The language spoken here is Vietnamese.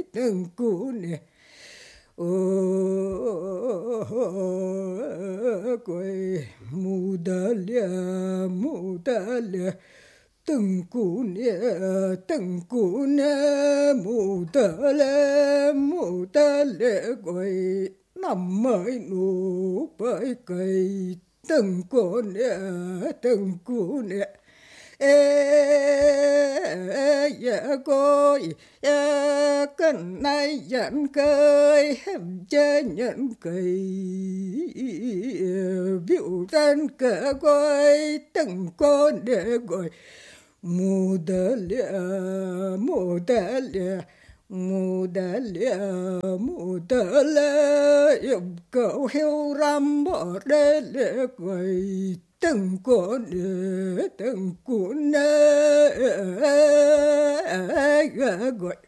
từng cú nè quay mù đa lìa từng cú nè mù đa lìa quay nằm mới nụ bởi cây từng cú nè dạ coi cần nay dẫn cây hem chơi nhận cây biểu tan cả coi từng con để gọi mù đa lìa yêu cầu heo ram bỏ để gọi từng con nè gọi